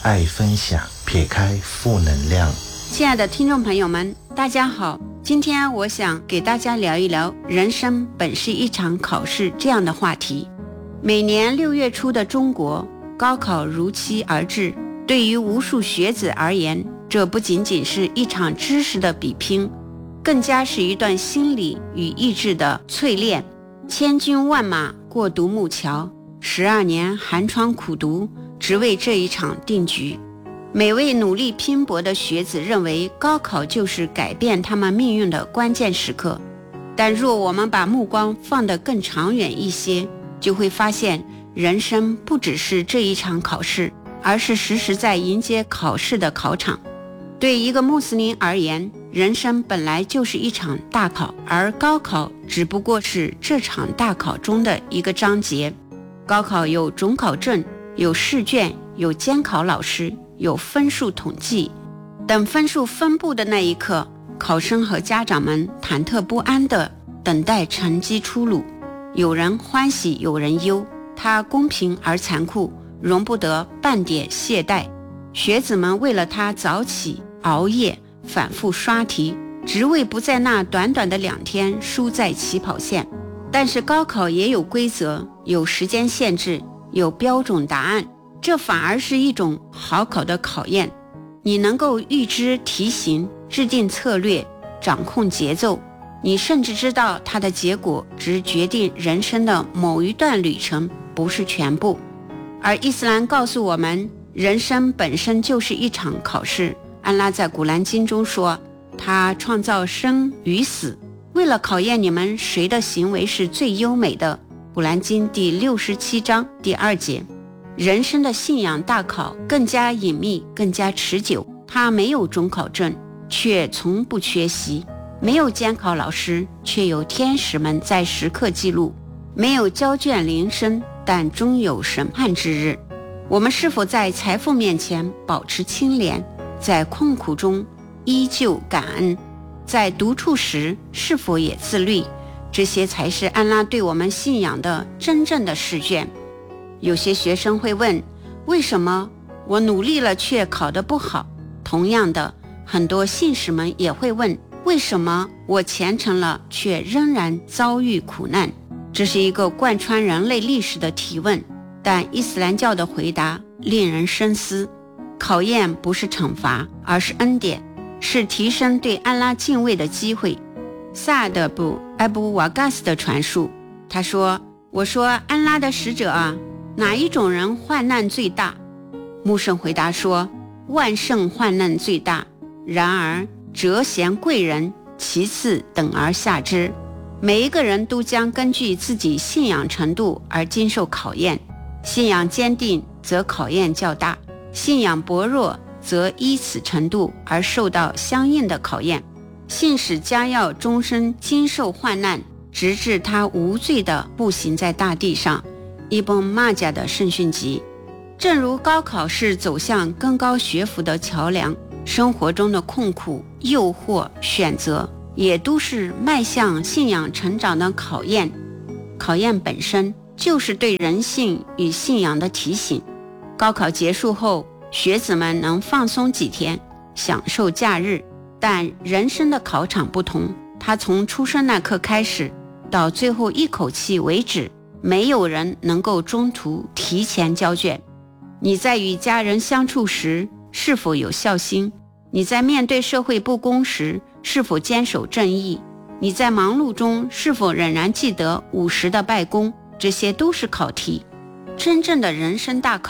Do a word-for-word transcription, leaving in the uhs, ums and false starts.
爱分享，撇开负能量。 亲爱的听众朋友们，大家好，今天我想给大家聊一聊人生本是一场考试这样的话题。每年六月初的中国，高考如期而至，对于无数学子而言，这不仅仅是一场知识的比拼，更加是一段心理与意志的淬炼。千军万马过独木桥，十二年寒窗苦读，只为这一场定局。每位努力拼搏的学子认为高考就是改变他们命运的关键时刻，但若我们把目光放得更长远一些，就会发现人生不只是这一场考试，而是时时在迎接考试的考场。对一个穆斯林而言，人生本来就是一场大考，而高考只不过是这场大考中的一个章节。高考有准考证，有试卷，有监考老师，有分数统计。等分数分布的那一刻，考生和家长们忐忑不安地等待成绩出炉，有人欢喜，有人忧，它公平而残酷，容不得半点懈怠。学子们为了它早起熬夜，反复刷题，只为不在那短短的两天输在起跑线。但是高考也有规则，有时间限制，有标准答案，这反而是一种好考的考验。你能够预知题型，制定策略，掌控节奏，你甚至知道它的结果只决定人生的某一段旅程，不是全部。而伊斯兰告诉我们，人生本身就是一场考试。安拉在古兰经中说，他创造生与死，为了考验你们谁的行为是最优美的。古兰经第六十七章第二节。人生的信仰大考更加隐秘，更加持久。它没有准考证，却从不缺席；没有监考老师，却有天使们在时刻记录；没有交卷铃声，但终有审判之日。我们是否在财富面前保持清廉？在困苦中依旧感恩？在独处时是否也自律？这些才是安拉对我们信仰的真正的试卷。有些学生会问，为什么我努力了却考得不好？同样的，很多信使们也会问，为什么我虔诚了却仍然遭遇苦难？这是一个贯穿人类历史的提问，但伊斯兰教的回答令人深思。考验不是惩罚，而是恩典，是提升对安拉敬畏的机会。萨德布埃布瓦嘎斯的传述，他说，我说安拉的使者啊，哪一种人患难最大？穆圣回答说，万圣患难最大，然而折贤贵人其次等而下之。每一个人都将根据自己信仰程度而经受考验，信仰坚定则考验较大，信仰薄弱则依此程度而受到相应的考验。信使将要终身经受患难，直至他无罪地步行在大地上。伊本马加的圣训集。正如高考是走向更高学府的桥梁，生活中的困苦、诱惑、选择也都是迈向信仰成长的考验。考验本身就是对人性与信仰的提醒。高考结束后，学子们能放松几天，享受假日，但人生的考场不同，它从出生那刻开始，到最后一口气为止，没有人能够中途提前交卷。你在与家人相处时是否有孝心？你在面对社会不公时是否坚守正义？你在忙碌中是否仍然记得午时的拜功？这些都是考题。真正的人生大考